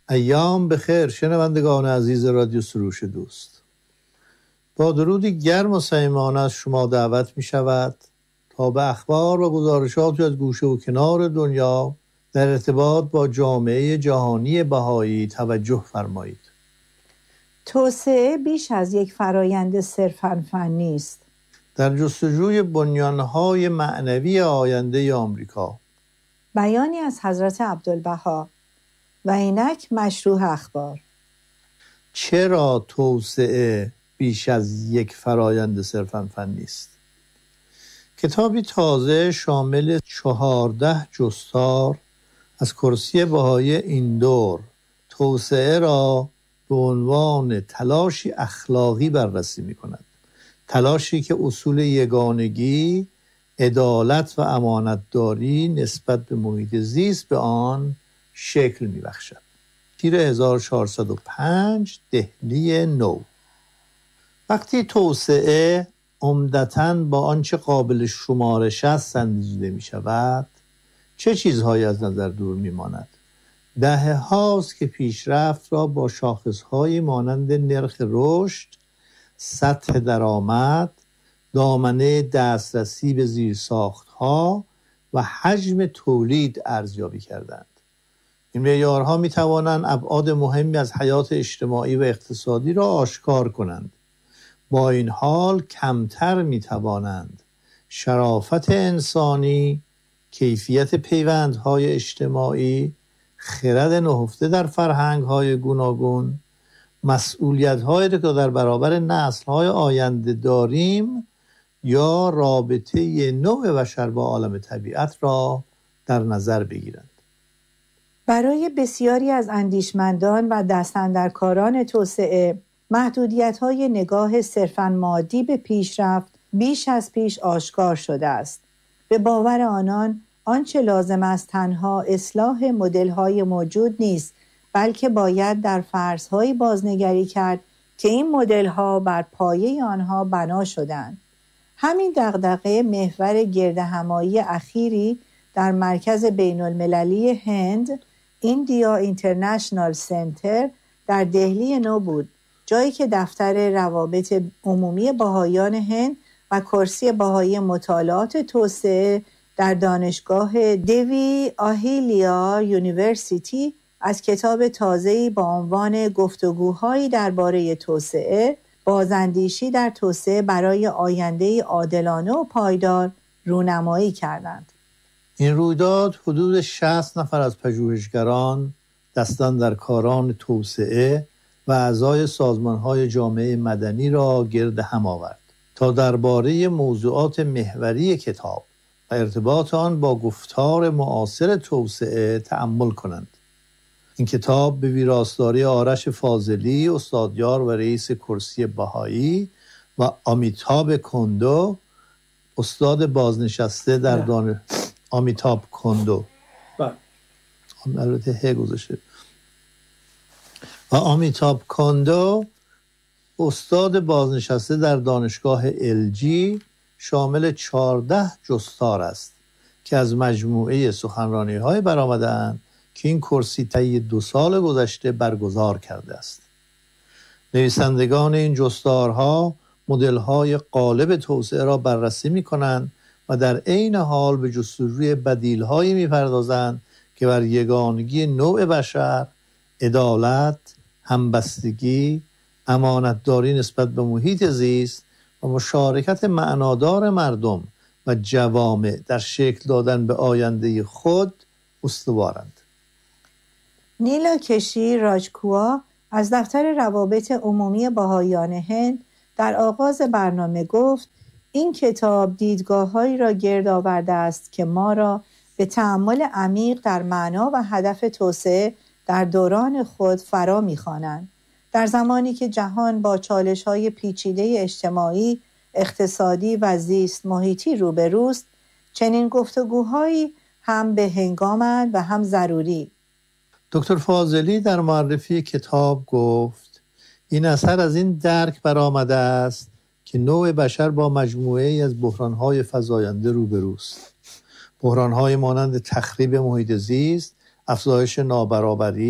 ایام بخیر شنوندگان عزیز رادیو سروش دوست. با درودی گرم و صمیمانه از شما دعوت می شود تا به اخبار و گزارشاتی از گوشه و کنار دنیا در ارتباط با جامعه جهانی بهایی توجه فرمایید. توسعه بیش از یک فرایند صرفاً فنی است. در جستجوی بنیانهای معنوی آینده آمریکا. بیانی از حضرت عبدالبها. و اینک مشروح اخبار. چرا توسعه بیش از یک فرایند صرفاً فنی است؟ کتابی تازه شامل 14 جستار از کرسی بهایی ایندور توسعه را به عنوان تلاشی اخلاقی بررسی می کند. تلاشی که اصول یگانگی، عدالت و امانتداری نسبت به محیط زیست به آن شکل می بخشد. تیر 1405 دهلی نو. وقتی توسعه عمدتاً با آنچه قابل شمارش است سنجیده می شود، چه چیزهایی از نظر دور می ماند؟ دهه هاست که پیشرفت را با شاخصهایی مانند نرخ رشد، سطح درآمد، دامنه دسترسی به زیرساختها و حجم تولید ارزیابی کردند. این معیارها می توانند ابعاد مهمی از حیات اجتماعی و اقتصادی را آشکار کنند. با این حال کمتر می توانند شرافت انسانی، کیفیت پیوندهای اجتماعی، خرد نهفته در فرهنگ‌های گوناگون، مسئولیت‌هایی که در برابر نسل‌های آینده داریم یا رابطه نوع بشر با عالم طبیعت را در نظر بگیرند. برای بسیاری از اندیشمندان و دستاندرکاران توسعه، محدودیت‌های نگاه صرفاً مادی به پیشرفت بیش از پیش آشکار شده است. به باور آنان آنچه لازم است تنها اصلاح مدل‌های موجود نیست، بلکه باید در فرض‌هایی بازنگری کرد که این مدل‌ها بر پایه آنها بنا شدند. همین دغدغه محور گردهمایی اخیری در مرکز بین‌المللی هند، ایندیا اینترنشنال سنتر در دهلی نو بود، جایی که دفتر روابط عمومی بهائیان هند و کرسی بهایی مطالعات توسعه در دانشگاه دیوی آهیلیا یونیورسیتی از کتاب تازه‌ای با عنوان گفتگوهایی درباره توسعه، بازاندیشی در توسعه برای آینده‌ای عادلانه و پایدار رونمایی کردند. این رویداد حدود 60 نفر از پژوهشگران، دستاندرکاران توسعه و اعضای سازمان‌های جامعه مدنی را گرد هم آورد تا درباره موضوعات محوری کتاب و ارتباط آن با گفتار معاصر توسعه تأمل کنند. این کتاب به ویراستاری آرش فاضلی، استادیار و رئیس کرسی بهایی، و آمیتاب کندو، استاد بازنشسته در آمیتاب کندو البته ه گذاشته و آمیتاب کندو استاد بازنشسته در دانشگاه LG شامل 14 جستار است که از مجموعه سخنرانی‌های برآمده‌اند که این کرسی طی 2 سال گذشته برگزار کرده است. نویسندگان این جستارها مدل‌های غالب توسعه را بررسی می‌کنند و در عین حال به جستجوی بدیل‌هایی می‌پردازند که بر یگانگی نوع بشر، عدالت، همبستگی، امانتداری نسبت به محیط زیست و مشارکت معنادار مردم و جوامع در شکل دادن به آینده خود استوارند. نیلا کشی راجکوا از دفتر روابط عمومی بهائیان هند در آغاز برنامه گفت: این کتاب دیدگاه‌هایی را گرد آورده است که ما را به تأمل عمیق در معنا و هدف توسعه در دوران خود فرا می‌خوانند. در زمانی که جهان با چالش‌های پیچیده اجتماعی، اقتصادی و زیست محیطی روبروست، چنین گفتگوهایی هم به هنگامند و هم ضروری. دکتر فاضلی در معرفی کتاب گفت: این اثر از این درک برآمده است که نوع بشر با مجموعه‌ای از بحران‌های فزاینده روبروست. بحران‌های مانند تخریب محیط زیست، افزایش نابرابری،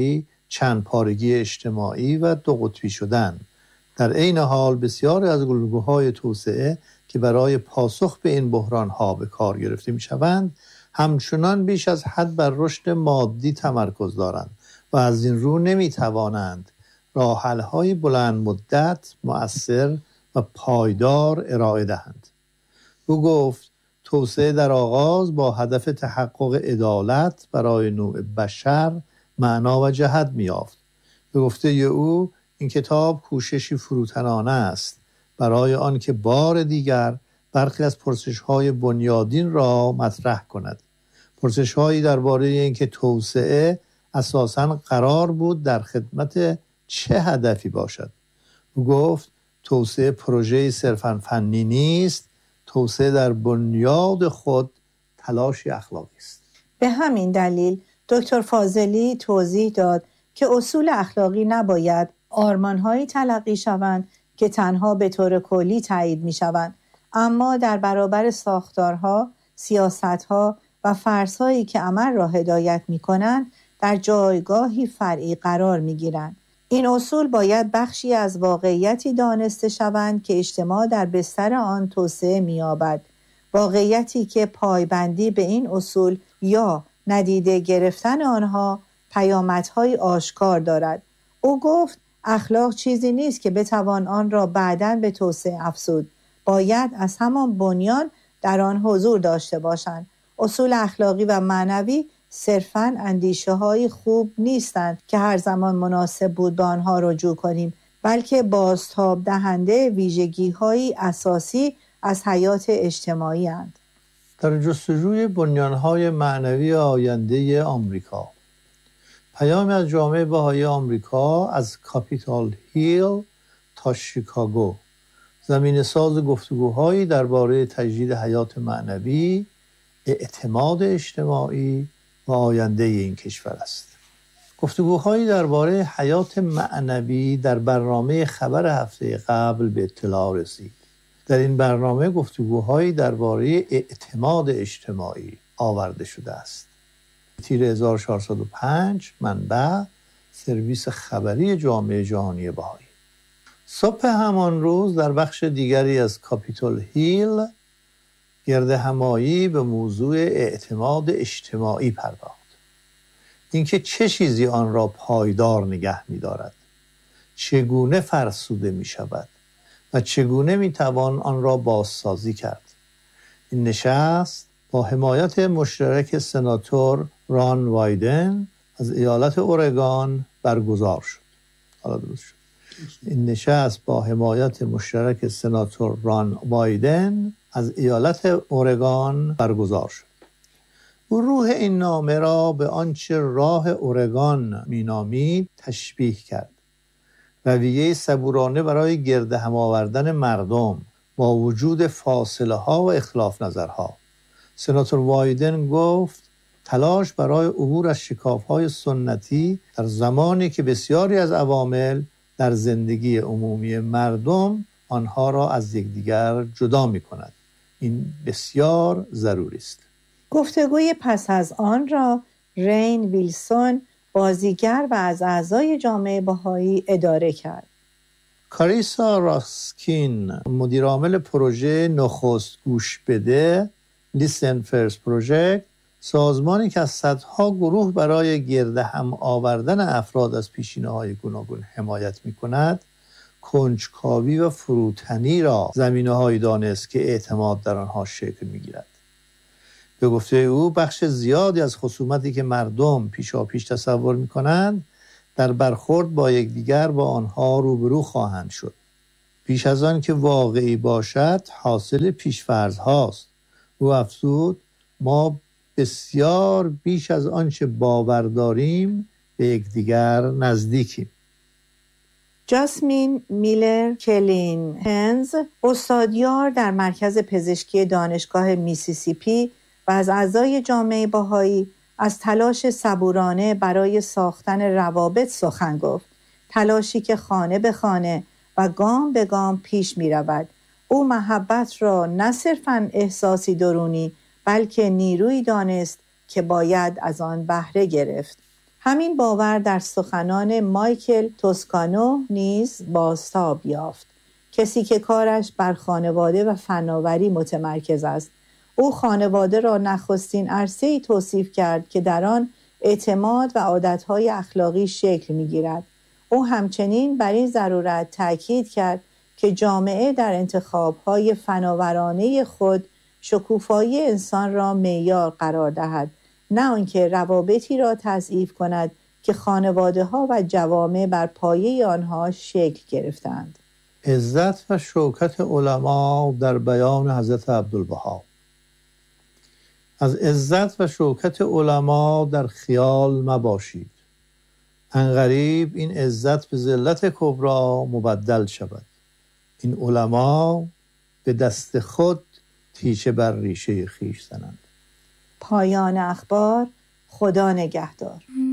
چند پارگی اجتماعی و دو قطبی شدن. در عین حال بسیاری از الگوهای توسعه که برای پاسخ به این بحران‌ها به کار گرفته می‌شوند، همچنان بیش از حد بر رشد مادی تمرکز دارند و از این رو نمی‌توانند راه حل‌های بلند مدت، مؤثر و پایدار ارائه دهند. او گفت توسعه در آغاز با هدف تحقق عدالت برای نوع بشر معنا و جهت می‌یافت. به گفته او این کتاب کوششی فروتنانه است برای آنکه بار دیگر برخی از پرسش‌های بنیادین را مطرح کند. پرسش‌هایی درباره اینکه توسعه اساساً قرار بود در خدمت چه هدفی باشد. او گفت توسعه پروژه‌ای صرفاً فنی نیست، توسعه در بنیاد خود تلاشی اخلاقی است. به همین دلیل دکتر فاضلی توضیح داد که اصول اخلاقی نباید آرمان‌هایی تلقی شوند که تنها به طور کلی تایید می‌شوند، اما در برابر ساختارها، سیاست‌ها و فرض‌هایی که عمل را هدایت می‌کنند در جایگاهی فرعی قرار می‌گیرند. این اصول باید بخشی از واقعیتی دانسته شوند که اجتماع در بستر آن توسعه می‌یابد، واقعیتی که پایبندی به این اصول یا ندیده گرفتن آنها پیامدهای آشکار دارد. او گفت اخلاق چیزی نیست که بتوان آن را بعداً به توسعه افزود، باید از همان بنیان در آن حضور داشته باشند. اصول اخلاقی و معنوی صرفاً اندیشه‌های خوب نیستند که هر زمان مناسب بود به آنها رجوع کنیم، بلکه بازتاب دهنده ویژگی‌های اساسی از حیات اجتماعی اند. در جستجوی بنیان‌های معنوی آینده آمریکا، پیامی از جامعه بهایی آمریکا از کاپیتال هیل تا شیکاگو زمینه ساز گفتگوهایی درباره تجدید حیات معنوی، اعتماد اجتماعی و آینده این کشور است. گفتگوهایی درباره حیات معنوی در برنامه خبر هفته قبل به اطلاع رسید. در این برنامه گفتگوهایی درباره اعتماد اجتماعی آورده شده است. تیر 1405 منبع سرویس خبری جامعه جهانی بهایی. صبح همان روز در بخش دیگری از کاپیتول هیل گردهمایی به موضوع اعتماد اجتماعی پرداخت. اینکه چه چیزی آن را پایدار نگه می‌دارد، چگونه فرسوده می‌شود و چگونه می‌توان آن را بازسازی کرد. این نشست با حمایت مشترک سناتور ران وایدن از ایالت اورگان برگزار شد. این نشست با حمایت مشترک سناتور ران وایدن از ایالت اورگان برگزار شد. او روح این نامه را به آنچه راه اورگان مینامید تشبیه کرد. رویه صبورانه برای گرد هم آوردن مردم با وجود فاصله ها و اختلاف نظرها. سناتور وایدن گفت تلاش برای عبور از شکاف‌های سنتی در زمانی که بسیاری از عوامل در زندگی عمومی مردم آنها را از یکدیگر جدا می‌کند. این بسیار ضروری است. گفتگوی پس از آن را رین ویلسون بازیگر و از اعضای جامعه بهایی اداره کرد. کاریسا راسکین مدیرعامل پروژه نخست گوش بده لیسن فرست پروژکت، سازمانی که از صدها گروه برای گرد هم آوردن افراد از پیشینه‌های گوناگون حمایت می‌کند، کنجکاوی و فروتنی را زمینه‌هایی دانست که اعتماد در آنها شکل می‌گیرد. به گفته او بخش زیادی از خصومتی که مردم پیشاپیش تصور می‌کنند در برخورد با یکدیگر با آنها روبرو خواهند شد. پیش از آن که واقعی باشد حاصل پیش‌فرض هاست. او افزود ما بسیار بیش از آنچه باور داریم به یکدیگر نزدیکیم. جاسمین میلر کلین هنز، استادیار در مرکز پزشکی دانشگاه میسیسیپی و از اعضای جامعه بهایی، از تلاش صبورانه برای ساختن روابط سخن گفت. تلاشی که خانه به خانه و گام به گام پیش می رود. او محبت را نه صرفاً احساسی درونی بلکه نیرویی دانست که باید از آن بهره گرفت. همین باور در سخنان مایکل توسکانو نیز بازتاب یافت، کسی که کارش بر خانواده و فناوری متمرکز است. او خانواده را نخستین عرصه‌ای توصیف کرد که در آن اعتماد و عادتهای اخلاقی شکل می‌گیرد. او همچنین بر این ضرورت تأکید کرد که جامعه در انتخاب‌های فناورانه خود شکوفایی انسان را معیار قرار دهد، نه آنکه روابطی را تضعیف کند که خانواده‌ها و جوامع بر پایه آنها شکل گرفتند. عزت و شوکت علما در بیان حضرت عبدالبها. از عزت و شوکت علما در خیال مباشید، عنقریب این عزت به ذلت کبری مبدل شود. این علما به دست خود تیشه بر ریشه خویش زنند. پایان اخبار. خدا نگهدار.